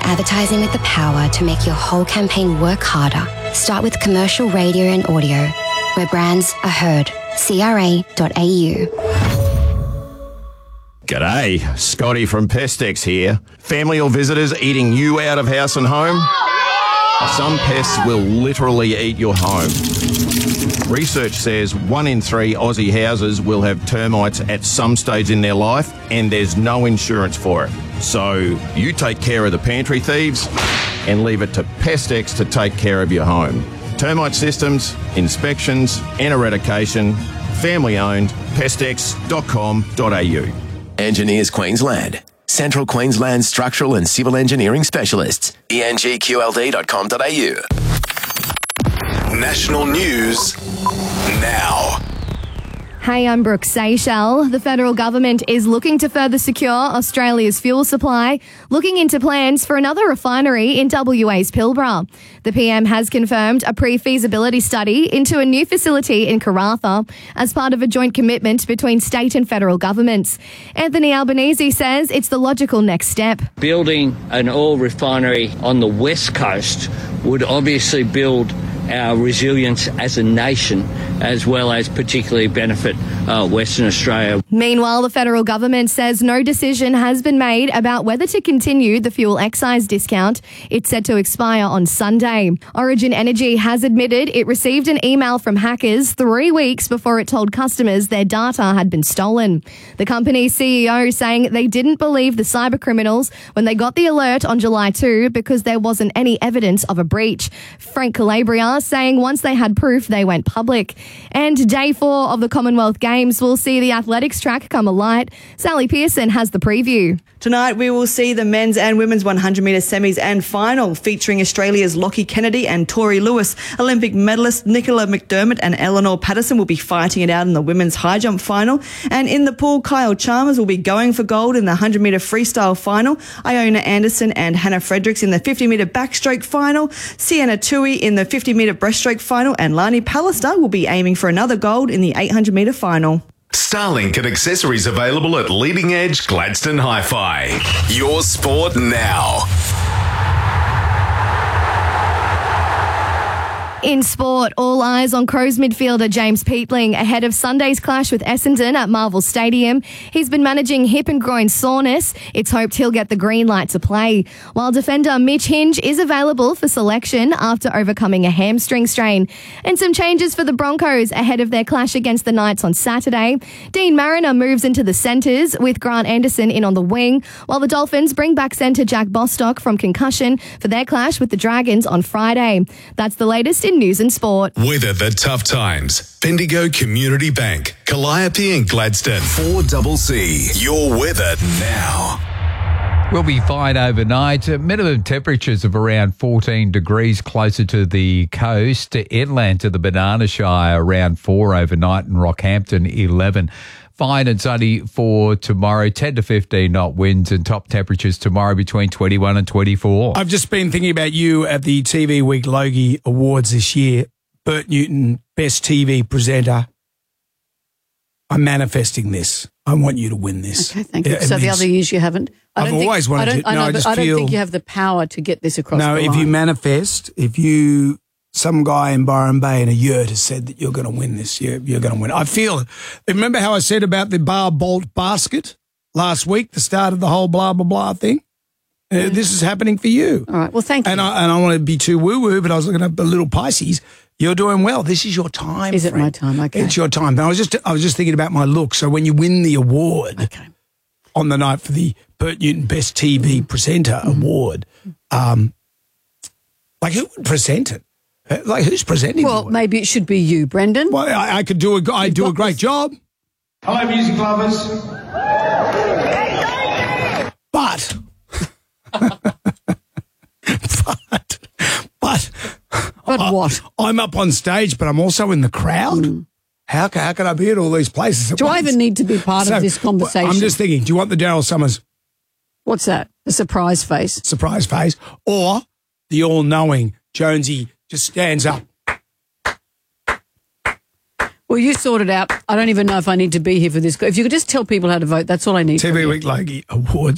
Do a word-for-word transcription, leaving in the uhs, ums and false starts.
advertising with the power to make your whole campaign work harder. Start with commercial radio and audio, where brands are heard. C R A dot A U. G'day, Scotty from Pestex here. Family or visitors eating you out of house and home? Some pests will literally eat your home. Research says one in three Aussie houses will have termites at some stage in their life, and there's no insurance for it. So you take care of the pantry thieves and leave it to Pestex to take care of your home. Termite systems, inspections and eradication. Family owned. Pestex dot com dot A U. Engineers Queensland. Central Queensland Structural and Civil Engineering Specialists. E N G Q L D dot com dot A U. National news now. Hey, I'm Brooke Seychelles. The federal government is looking to further secure Australia's fuel supply, looking into plans for another refinery in W A's Pilbara. The P M has confirmed a pre-feasibility study into a new facility in Karratha as part of a joint commitment between state and federal governments. Anthony Albanese says it's the logical next step. Building an oil refinery on the west coast would obviously build our resilience as a nation, as well as particularly benefit uh, Western Australia. Meanwhile, the federal government says no decision has been made about whether to continue the fuel excise discount. It's set to expire on Sunday. Origin Energy has admitted it received an email from hackers three weeks before it told customers their data had been stolen. The company's C E O saying they didn't believe the cyber criminals when they got the alert on July second because there wasn't any evidence of a breach. Frank Calabria saying once they had proof, they went public. And day four of the Commonwealth Games will see the athletics track come alight. Sally Pearson has the preview. Tonight we will see the men's and women's one hundred metre semis and final featuring Australia's Lockie Kennedy and Tori Lewis. Olympic medalists Nicola McDermott and Eleanor Patterson will be fighting it out in the women's high jump final. And in the pool, Kyle Chalmers will be going for gold in the one hundred metre freestyle final. Iona Anderson and Hannah Fredericks in the fifty metre backstroke final. Sienna Tui in the fifty metre breaststroke final. And Lani Pallister will be aiming for another gold in the eight hundred metre final. Starlink and accessories available at Leading Edge Gladstone Hi-Fi. Your sport now. In sport, all eyes on Crows midfielder James Peatling ahead of Sunday's clash with Essendon at Marvel Stadium. He's been managing hip and groin soreness. It's hoped he'll get the green light to play. While defender Mitch Hinge is available for selection after overcoming a hamstring strain. And some changes for the Broncos ahead of their clash against the Knights on Saturday. Dean Mariner moves into the centres with Grant Anderson in on the wing, while the Dolphins bring back centre Jack Bostock from concussion for their clash with the Dragons on Friday. That's the latest in news and sport. Weather the tough times. Bendigo Community Bank, Calliope and Gladstone. four C C. Your weather now. We'll be fine overnight. Minimum temperatures of around fourteen degrees closer to the coast. Inland to the Banana Shire around four overnight, and Rockhampton eleven. Fine and sunny for tomorrow, ten to fifteen knot winds, and top temperatures tomorrow between twenty-one and twenty-four. I've just been thinking about you at the T V Week Logie Awards this year. Bert Newton, Best T V Presenter. I'm manifesting this. I want you to win this. Okay, thank you. It so means, the other years you haven't? I I've don't always think, wanted I don't, to. I No, know, I but just I don't feel, think you have the power to get this across No, the if line. you manifest, if you... Some guy in Byron Bay in a yurt has said that you're going to win this. You're, you're going to win. I feel it. Remember how I said about the bar bolt basket last week, the start of the whole blah, blah, blah thing? Uh, this is happening for you. All right. Well, thank you. And I, and I want to be too woo-woo, but I was looking at the little Pisces. You're doing well. This is your time. Is friend. it my time? Okay. It's your time. Now, I was just I was just thinking about my look. So when you win the award okay. on the night for the Bert Newton Best T V Presenter mm. Award, um, like who would present it? Like, who's presenting? Well, maybe it should be you, Brendan. Well, I, I could do a, I do a great this. job. Hello, music lovers. But, but, but, but I, what? I'm up on stage, but I'm also in the crowd. Mm. How can, how can I be at all these places at Do once? I even need to be part so, of this conversation? I'm just thinking, do you want the Daryl Summers? What's that? A surprise face? Surprise face. Or the all-knowing Jonesy just stands up. Well, you sort it out. I don't even know if I need to be here for this. If you could just tell people how to vote, that's all I need. T V Week Logie Awards.